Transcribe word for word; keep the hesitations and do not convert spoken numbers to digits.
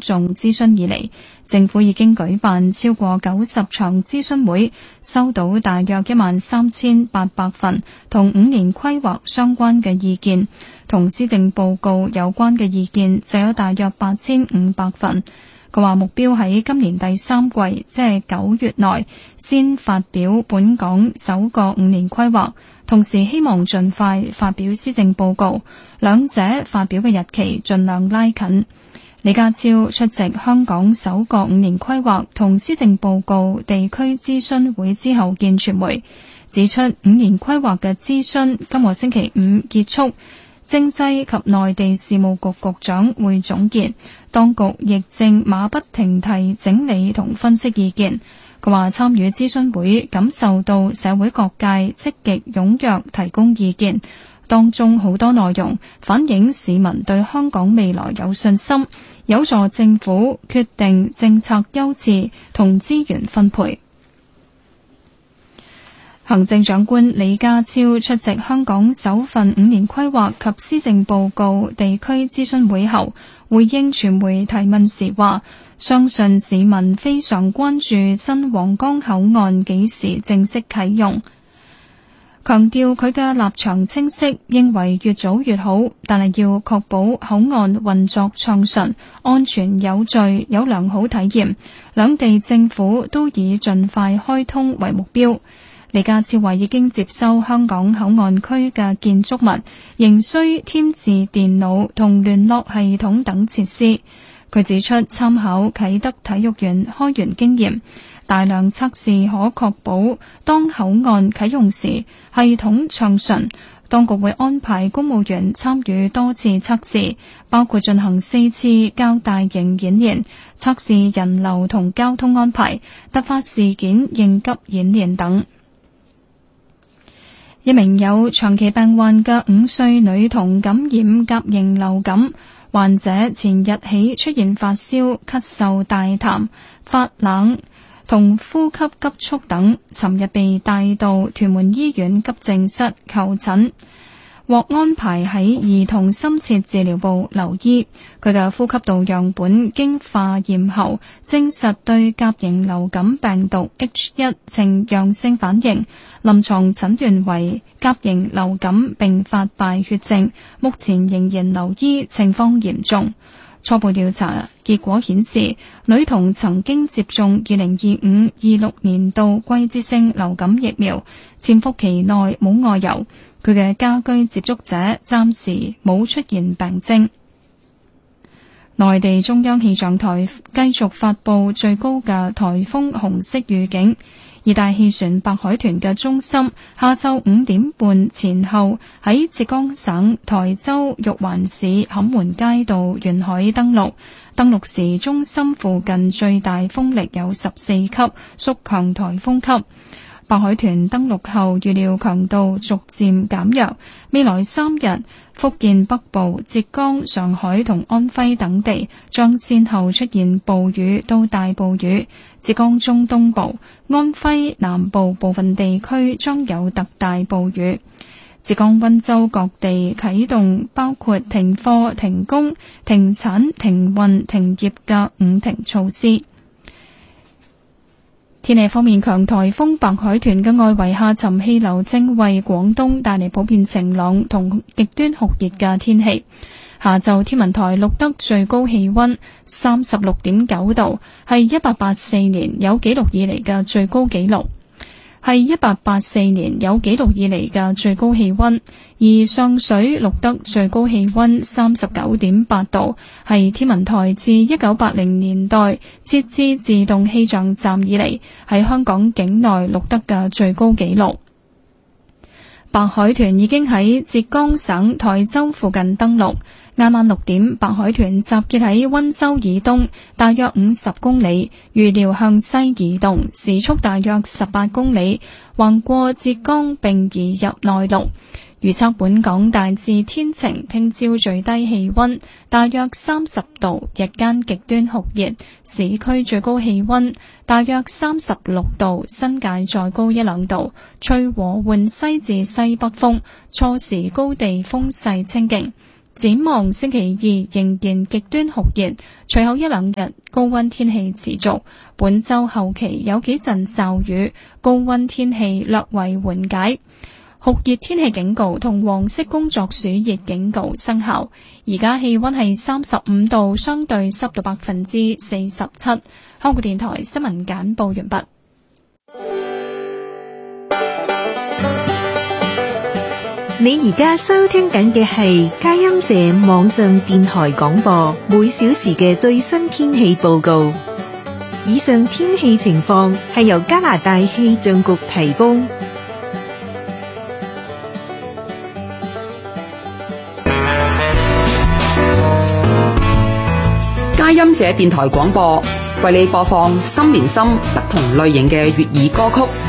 眾諮詢以嚟，政府已經舉辦超過九十場諮詢會，收到大約一萬三千八百份同五年規劃相關嘅意見，同施政報告有關嘅意見就有大約八千五百份。佢話目標喺今年第三季，即係九月內先發表本港首個五年規劃，同時希望盡快發表施政報告，兩者發表嘅日期盡量拉近。李家超出席香港首個五年規劃同施政報告地區諮詢會之後見傳媒，指出五年規劃嘅諮詢今個星期五結束，政制及內地事務局局長會總結，當局亦正馬不停蹄整理同分析意見。佢話參與諮詢會感受到社會各界積極踴躍提供意見，當中好多內容反映市民對香港未來有信心，有助政府決定政策優次同資源分配。行政長官李家超出席香港首份五年規劃及施政報告地區諮詢會後，回應傳媒提問時話，相信市民非常關注新皇崗口岸幾時正式啟用，強調佢嘅立場清晰，認為越早越好，但係要確保口岸運作暢順、安全有序、有良好體驗，兩地政府都以盡快開通為目標。李家超話已經接收香港口岸區嘅建築物，仍需添置電腦同聯絡系統等設施。佢指出，參考啟德體育園開園經驗，大量測試可確保當口岸啟用時系統暢順。當局會安排公務員參與多次測試，包括進行四次較大型演練，測試人流同交通安排、突發事件應急演練等。一名有長期病患嘅五歲女童感染甲型流感，患者前日起出現發燒、咳嗽、大痰、發冷同呼吸急促等，尋日被帶到屯門醫院急症室求診，獲安排喺兒童深切治療部留醫。佢嘅呼吸道樣本經化驗後，證實對甲型流感病毒 H 一 呈陽性反應，臨床診斷為甲型流感併發敗血症，目前仍然留醫，情況嚴重。初步調查結果顯示，女童曾經接種二零二五至二六年度季節性流感疫苗，潛伏期內冇外遊。佢嘅家居接觸者暫時冇出現病徵。內地中央氣象台繼續發布最高嘅颱風紅色預警，熱帶氣旋白海豚嘅中心下晝五點半前後喺浙江省台州玉環市坎門街道沿海登陸，登陸時中心附近最大風力有十四級，屬強颱風級。白海豚登陸後預料強度逐漸減弱，未來三日福建北部、浙江、上海同安徽等地將先後出現暴雨到大暴雨，浙江中東部、安徽南部部分地區將有特大暴雨。浙江溫州各地啟動包括停課、停工、停產、停運、停業嘅五停措施。天氣方面，強颱風白海豚嘅外圍下沉氣流正為廣東帶嚟普遍晴朗同極端酷熱嘅天氣。下晝天文台錄得最高氣溫三十六點九度，係一八八四年有紀錄以嚟嘅最高紀錄。係一八八四年有紀錄以嚟嘅最高氣溫，而上水錄得最高氣溫三十九點八度，係天文台自一九八零年代設置自動氣象站以嚟喺香港境內錄得嘅最高紀錄。白海豚已經喺浙江省台州附近登陸。啱晚六點，白海豚集結喺溫州以東大約五十公里，預料向西移動，時速大約十八公里，橫過浙江並移入內陸。預測本港大致天晴，聽朝最低氣溫大約三十度，日間極端酷熱，市區最高氣溫大約三十六度，新界再高一兩度，吹和緩西至西北風，初時高地風勢清勁。 展望星期二仍然極端酷熱，隨後一兩日高溫天氣持續。本週後期有幾陣驟雨，高溫天氣略為緩解。酷熱天氣警告同黃色工作暑熱警告生效。而家氣溫係三十五度，相對濕度百分之四十七。香港電台新聞簡報完畢。 你而家收聽緊嘅係佳音社網上電台廣播，每小時嘅最新天氣報告。以上天氣情況係由加拿大氣象局提供。 佳音社電台廣播為你播放心連心不同類型嘅粵語歌曲。